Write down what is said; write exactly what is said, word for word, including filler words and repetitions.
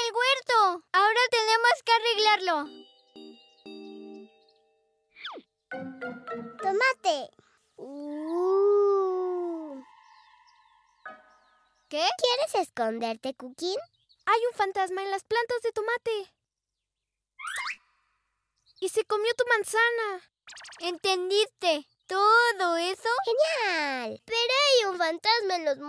el huerto! Ahora tenemos que arreglarlo. ¡Tomate! Uh. ¿Qué? ¿Quieres esconderte, Cookie? Hay un fantasma en las plantas de tomate. Y se comió tu manzana. ¿Entendiste todo eso? ¡Genial! Pero hay un fantasma en los